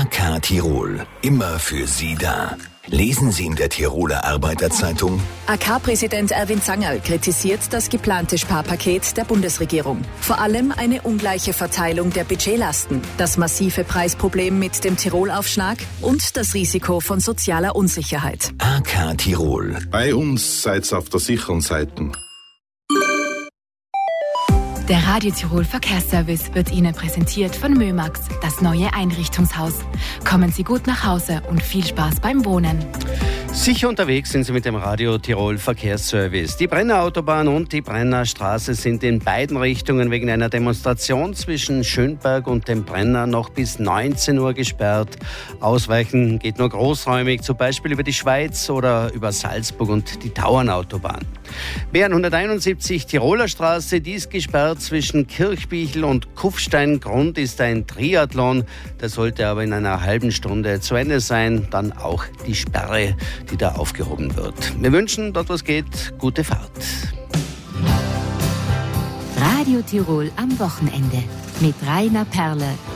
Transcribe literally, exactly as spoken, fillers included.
A K Tirol, immer für Sie da. Lesen Sie in der Tiroler Arbeiterzeitung: A K-Präsident Erwin Zangerl kritisiert das geplante Sparpaket der Bundesregierung. Vor allem eine ungleiche Verteilung der Budgetlasten, das massive Preisproblem mit dem Tirolaufschlag und das Risiko von sozialer Unsicherheit. A K Tirol. Bei uns seid's auf der sicheren Seite. Der Radio Tirol Verkehrsservice wird Ihnen präsentiert von Mömax, das neue Einrichtungshaus. Kommen Sie gut nach Hause und viel Spaß beim Wohnen. Sicher unterwegs sind Sie mit dem Radio Tirol Verkehrsservice. Die Brenner Autobahn und die Brenner Straße sind in beiden Richtungen wegen einer Demonstration zwischen Schönberg und dem Brenner noch bis neunzehn Uhr gesperrt. Ausweichen geht nur großräumig, zum Beispiel über die Schweiz oder über Salzburg und die Tauernautobahn. B hunderteinundsiebzig Tiroler Straße, die ist gesperrt zwischen Kirchbichel und Kufstein. Grund ist ein Triathlon, der sollte aber in einer halben Stunde zu Ende sein. Dann auch die Sperre, die da aufgehoben wird. Wir wünschen, dort was geht, gute Fahrt. Radio Tirol am Wochenende mit Rainer Perle.